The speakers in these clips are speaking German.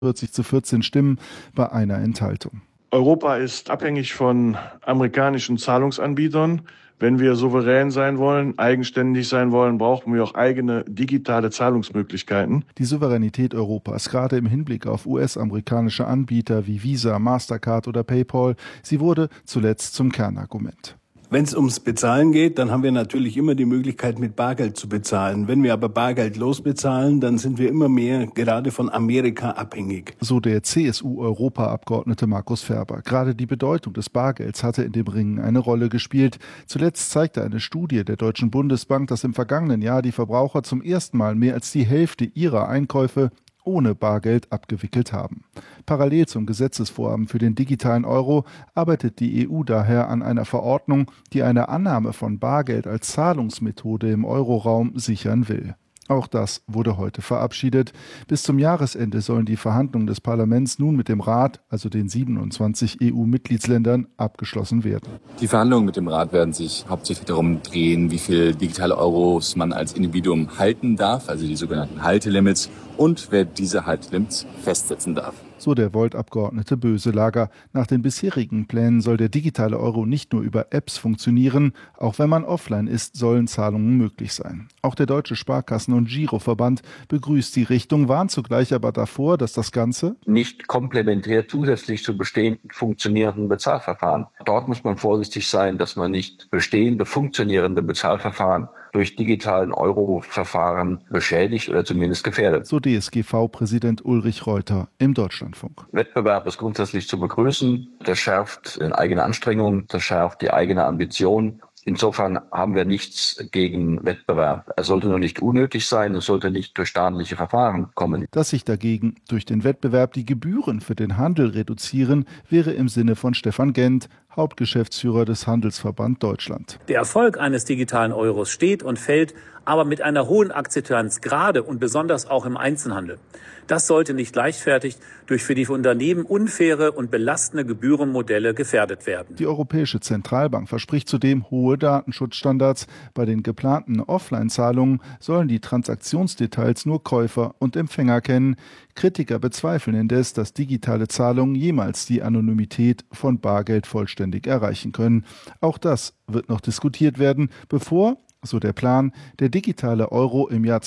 40-14 Stimmen bei einer Enthaltung. Europa ist abhängig von amerikanischen Zahlungsanbietern. Wenn wir souverän sein wollen, eigenständig sein wollen, brauchen wir auch eigene digitale Zahlungsmöglichkeiten. Die Souveränität Europas, gerade im Hinblick auf US-amerikanische Anbieter wie Visa, Mastercard oder PayPal, sie wurde zuletzt zum Kernargument. Wenn es ums Bezahlen geht, dann haben wir natürlich immer die Möglichkeit, mit Bargeld zu bezahlen. Wenn wir aber bargeldlos bezahlen, dann sind wir immer mehr gerade von Amerika abhängig. So der CSU-Europaabgeordnete Markus Ferber. Gerade die Bedeutung des Bargelds hatte in dem Ringen eine Rolle gespielt. Zuletzt zeigte eine Studie der Deutschen Bundesbank, dass im vergangenen Jahr die Verbraucher zum ersten Mal mehr als die Hälfte ihrer Einkäufe ohne Bargeld abgewickelt haben. Parallel zum Gesetzesvorhaben für den digitalen Euro arbeitet die EU daher an einer Verordnung, die eine Annahme von Bargeld als Zahlungsmethode im Euroraum sichern will. Auch das wurde heute verabschiedet. Bis zum Jahresende sollen die Verhandlungen des Parlaments nun mit dem Rat, also den 27 EU-Mitgliedsländern, abgeschlossen werden. Die Verhandlungen mit dem Rat werden sich hauptsächlich darum drehen, wie viel digitale Euros man als Individuum halten darf, also die sogenannten Haltelimits, und wer diese Haltelimits festsetzen darf. So der Volt-Abgeordnete Böselager. Nach den bisherigen Plänen soll der digitale Euro nicht nur über Apps funktionieren. Auch wenn man offline ist, sollen Zahlungen möglich sein. Auch der Deutsche Sparkassen- und Giroverband begrüßt die Richtung, warnt zugleich aber davor, dass das Ganze nicht komplementär zusätzlich zu bestehenden funktionierenden Bezahlverfahren. Dort muss man vorsichtig sein, dass man nicht bestehende funktionierende Bezahlverfahren durch digitalen Euro-Verfahren beschädigt oder zumindest gefährdet. So DSGV-Präsident Ulrich Reuter im Deutschlandfunk. Wettbewerb ist grundsätzlich zu begrüßen. Das schärft eigene Anstrengungen, das schärft die eigene Ambition. Insofern haben wir nichts gegen Wettbewerb. Er sollte nur nicht unnötig sein, es sollte nicht durch staatliche Verfahren kommen. Dass sich dagegen durch den Wettbewerb die Gebühren für den Handel reduzieren, wäre im Sinne von Stefan Gent, Hauptgeschäftsführer des Handelsverband Deutschland. Der Erfolg eines digitalen Euros steht und fällt aber mit einer hohen Akzeptanz, gerade und besonders auch im Einzelhandel. Das sollte nicht leichtfertig durch für die Unternehmen unfaire und belastende Gebührenmodelle gefährdet werden. Die Europäische Zentralbank verspricht zudem hohe Datenschutzstandards. Bei den geplanten Offline-Zahlungen sollen die Transaktionsdetails nur Käufer und Empfänger kennen. Kritiker bezweifeln indes, dass digitale Zahlungen jemals die Anonymität von Bargeld vollständig erreichen können. Auch das wird noch diskutiert werden, bevor, so der Plan, der digitale Euro im Jahr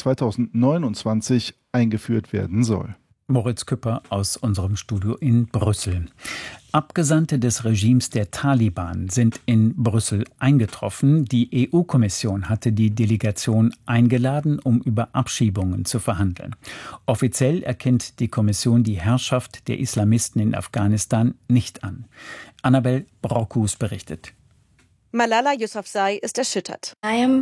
2029 eingeführt werden soll. Moritz Küpper aus unserem Studio in Brüssel. Abgesandte des Regimes der Taliban sind in Brüssel eingetroffen. Die EU-Kommission hatte die Delegation eingeladen, um über Abschiebungen zu verhandeln. Offiziell erkennt die Kommission die Herrschaft der Islamisten in Afghanistan nicht an. Annabel Braukus berichtet. Malala Yousafzai ist erschüttert.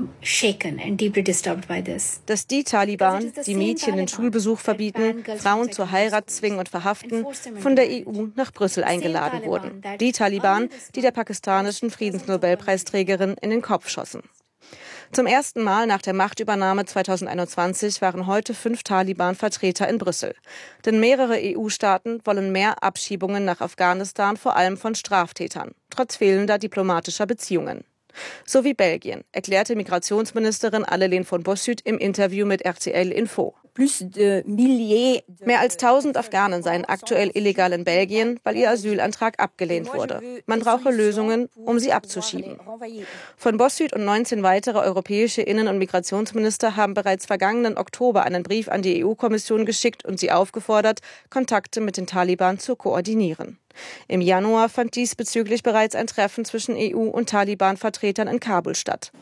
Dass die Taliban, die Mädchen den Schulbesuch verbieten, Frauen zur Heirat zwingen und verhaften, von der EU nach Brüssel eingeladen wurden. Die Taliban, die der pakistanischen Friedensnobelpreisträgerin in den Kopf schossen. Zum ersten Mal nach der Machtübernahme 2021 waren heute 5 Taliban-Vertreter in Brüssel. Denn mehrere EU-Staaten wollen mehr Abschiebungen nach Afghanistan, vor allem von Straftätern, trotz fehlender diplomatischer Beziehungen. So wie Belgien, erklärte Migrationsministerin Annelien von Bossut im Interview mit RTL Info. Mehr als 1000 Afghanen seien aktuell illegal in Belgien, weil ihr Asylantrag abgelehnt wurde. Man brauche Lösungen, um sie abzuschieben. Von Bossut und 19 weitere europäische Innen- und Migrationsminister haben bereits vergangenen Oktober einen Brief an die EU-Kommission geschickt und sie aufgefordert, Kontakte mit den Taliban zu koordinieren. Im Januar fand diesbezüglich bereits ein Treffen zwischen EU- und Taliban-Vertretern in Kabul statt.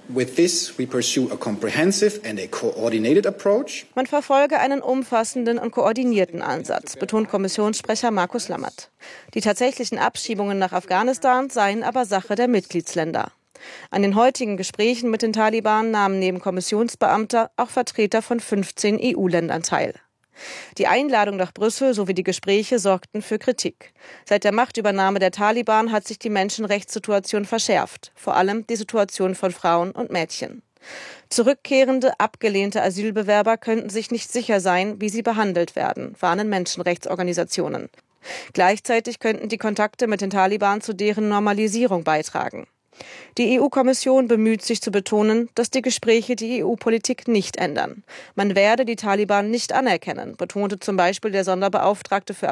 Man verfolge einen umfassenden und koordinierten Ansatz, betont Kommissionssprecher Markus Lammert. Die tatsächlichen Abschiebungen nach Afghanistan seien aber Sache der Mitgliedsländer. An den heutigen Gesprächen mit den Taliban nahmen neben Kommissionsbeamter auch Vertreter von 15 EU-Ländern teil. Die Einladung nach Brüssel sowie die Gespräche sorgten für Kritik. Seit der Machtübernahme der Taliban hat sich die Menschenrechtssituation verschärft, vor allem die Situation von Frauen und Mädchen. Zurückkehrende, abgelehnte Asylbewerber könnten sich nicht sicher sein, wie sie behandelt werden, warnen Menschenrechtsorganisationen. Gleichzeitig könnten die Kontakte mit den Taliban zu deren Normalisierung beitragen. Die EU-Kommission bemüht sich zu betonen, dass die Gespräche die EU-Politik nicht ändern. Man werde die Taliban nicht anerkennen, betonte zum Beispiel der Sonderbeauftragte für